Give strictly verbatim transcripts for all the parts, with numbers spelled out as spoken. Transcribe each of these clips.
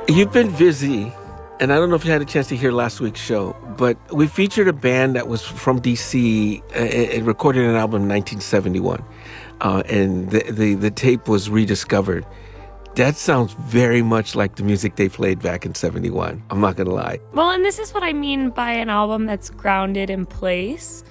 You've been busy, and I don't know if you had a chance to hear last week's show, but we featured a band that was from D C. Uh, it recorded an album in nineteen seventy-one, uh, and the, the, the tape was rediscovered. That sounds very much like the music they played back in seventy-one. I'm not going to lie. Well, and this is what I mean by an album that's grounded in place,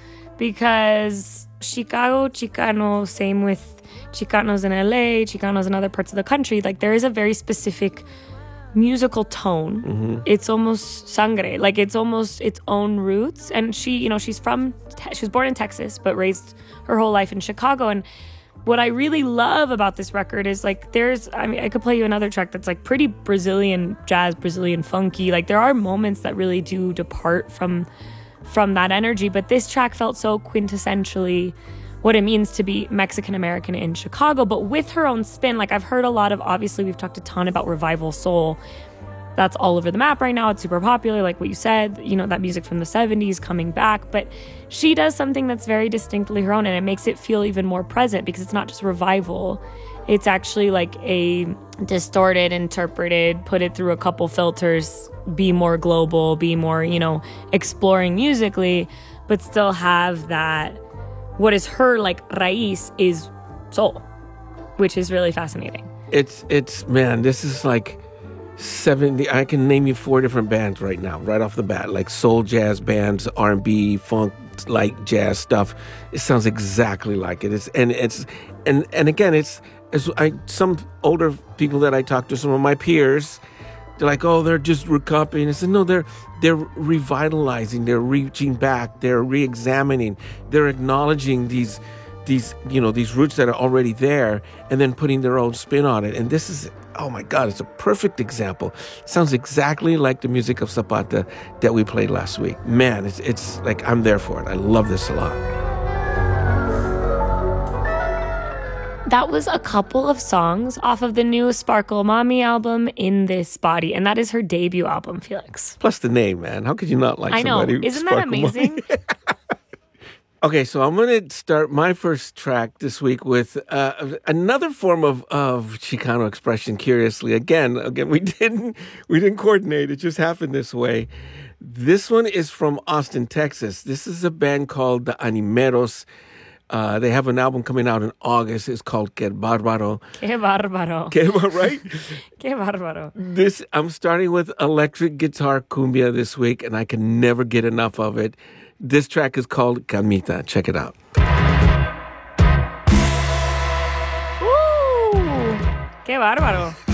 because Chicago, Chicano, same with Chicanos in L A, Chicanos in other parts of the country, like there is a very specific musical tone. Mm-hmm. It's almost sangre, like it's almost its own roots. And she, you know, she's from, she was born in Texas, but raised her whole life in Chicago. And what I really love about this record is like there's, I mean, I could play you another track that's like pretty Brazilian jazz, Brazilian funky. Like there are moments that really do depart from from that energy, but this track felt so quintessentially what it means to be Mexican American in Chicago, but with her own spin. Like I've heard a lot of, obviously we've talked a ton about revival soul. That's all over the map right now. It's super popular, like what you said, you know, that music from the seventies coming back. But she does something that's very distinctly her own, and it makes it feel even more present because it's not just revival. It's actually like a distorted, interpreted, put it through a couple filters, be more global, be more, you know, exploring musically, but still have that, what is her like raíz is soul, which is really fascinating. It's, it's, man, this is like seventy, I can name you four different bands right now, right off the bat, like soul jazz bands, R and B, funk, like jazz stuff. It sounds exactly like it. It's, and it's, and, and again, it's, as I, some older people that I talk to, some of my peers, they're like, oh, they're just recopying. I said, no, they're they're revitalizing, they're reaching back, they're re-examining, they're acknowledging these these, you know, these roots that are already there and then putting their own spin on it. And this is, oh my God, it's a perfect example. It sounds exactly like the music of Zapata that we played last week. Man, it's it's like I'm there for it. I love this a lot. That was a couple of songs off of the new Sparkle Mommy album, In This Body. And that is her debut album, Felix. Plus the name, man. How could you not like I know. somebody? Isn't Sparkle that amazing? Okay, so I'm going to start my first track this week with uh, another form of, of Chicano expression, curiously. Again, again, we didn't we didn't coordinate. It just happened this way. This one is from Austin, Texas. This is a band called the Animeros. Uh, they have an album coming out in August. It's called Que Bárbaro. Que Bárbaro. Que, right? Que Bárbaro. This, I'm starting with electric guitar cumbia this week, and I can never get enough of it. This track is called Camita. Check it out. Ooh, que bárbaro.